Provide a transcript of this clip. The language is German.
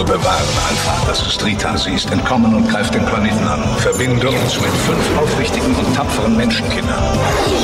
bewahren. Alpha, das ist Rita. Sie ist entkommen und greift den Planeten an. Verbinde uns mit 5 aufrichtigen und tapferen Menschenkindern.